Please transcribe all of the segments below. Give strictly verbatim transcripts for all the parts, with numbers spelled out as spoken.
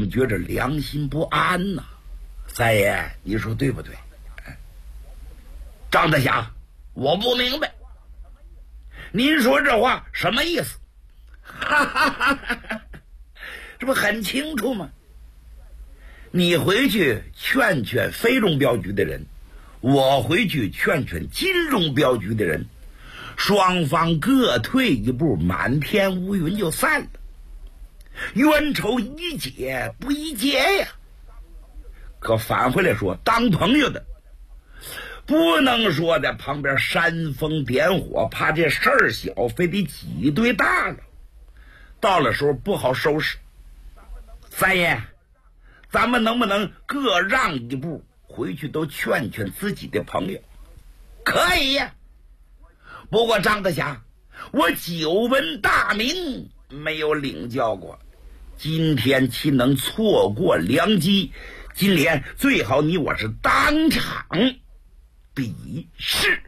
总觉着良心不安呐、啊。三爷，你说对不对？张大侠，我不明白，您说这话什么意思？哈哈哈哈，这不很清楚吗？你回去劝劝非钟镖局的人，我回去劝劝金钟镖局的人，双方各退一步，满天乌云就散了，冤仇一解不一结呀。可返回来说，当朋友的不能说在旁边煽风点火，怕这事儿小，非得挤兑大了，到了时候不好收拾。三爷，咱们能不能各让一步，回去都劝劝自己的朋友？可以呀。不过张大侠，我久闻大名，没有领教过，今天岂能错过良机？今天最好你我是当场比试。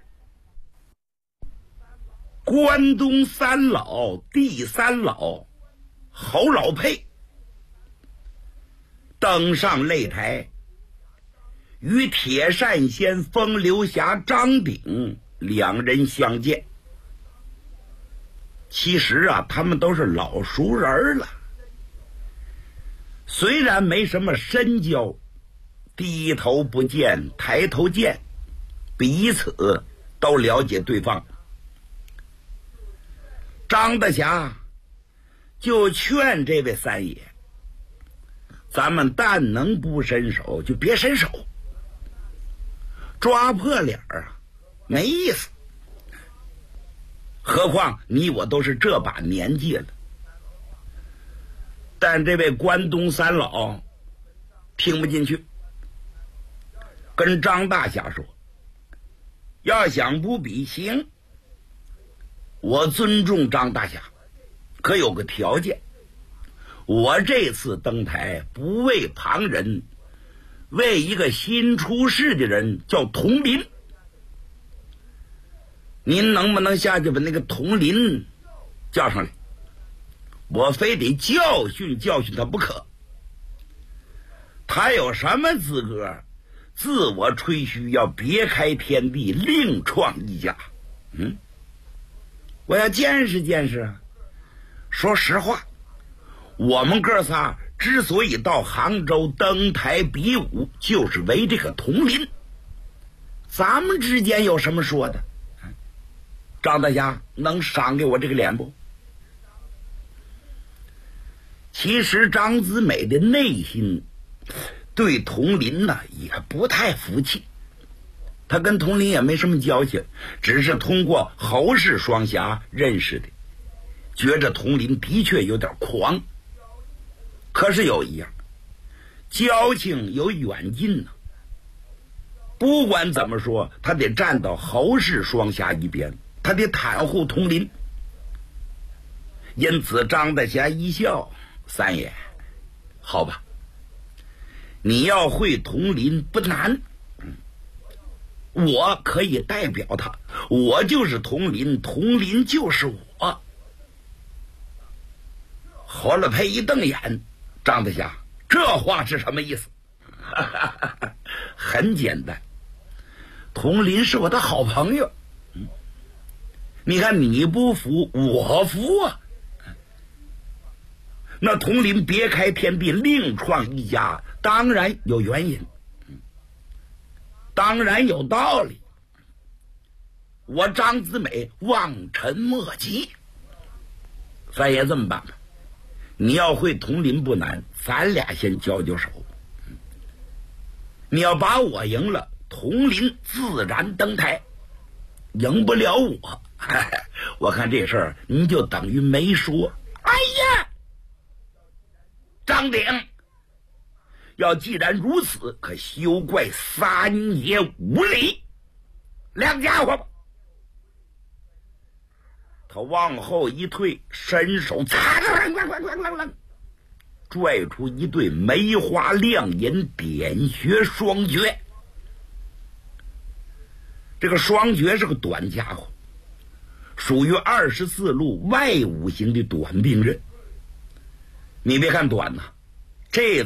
关东三老第三老侯老佩登上擂台，与铁扇仙风流侠张鼎两人相见。其实啊，他们都是老熟人了，虽然没什么深交，低头不见抬头见，彼此都了解对方。张大侠就劝这位三爷，咱们但能不伸手就别伸手，抓破脸啊没意思。何况你我都是这把年纪了。但这位关东三老听不进去，跟张大侠说，要想不比行，我尊重张大侠，可有个条件，我这次登台不为旁人，为一个新出世的人，叫佟林。您能不能下去把那个佟林叫上来？我非得教训教训他不可。他有什么资格自我吹嘘要别开天地，另创一家？嗯，我要见识见识啊。说实话，我们哥仨之所以到杭州登台比武，就是为这个佟林。咱们之间有什么说的？张大侠能赏给我这个脸不？其实张子美的内心对佟林呢也不太服气，他跟佟林也没什么交情，只是通过侯氏双侠认识的，觉着佟林的确有点狂。可是有一样，交情有远近呢、啊，不管怎么说，他得站到侯氏双侠一边，他得袒护佟林。因此张大侠一笑，三爷，好吧，你要会佟林不难，我可以代表他，我就是佟林，佟林就是我。侯老佩一瞪眼，张大侠，这话是什么意思？很简单，佟林是我的好朋友，你看你不服我服啊。那佟林别开天地，另创一家，当然有原因，当然有道理。我张子美望尘莫及。三爷这么办吧，你要会佟林不难，咱俩先交交手。你要把我赢了，佟林自然登台，赢不了我，我看这事儿您就等于没说。哎呀，张鼎，要既然如此，可休怪三爷无礼。亮家伙吧！他往后一退，伸手擦拽出一对梅花亮银点穴双绝。这个双绝是个短家伙，属于二十四路外五行的短兵刃。你别看短呐、啊，这